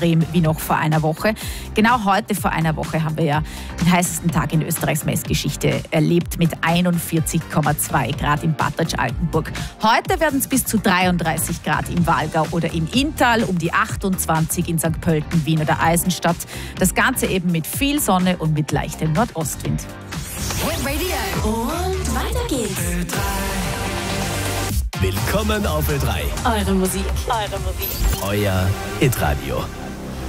extrem wie noch vor einer Woche. Genau heute vor einer Woche haben wir ja den heißesten Tag in Österreichs Messgeschichte erlebt mit 41,2 Grad in Bad Deutsch-Altenburg. Heute werden es bis zu 33 Grad im Walgau oder im Inntal, um die 28 in St. Pölten, Wien oder Eisenstadt. Das Ganze eben mit viel Sonne und mit leichtem Nordostwind. Hit Radio. Und weiter geht's. Willkommen auf Ö3. Eure Musik. Euer Hit Radio.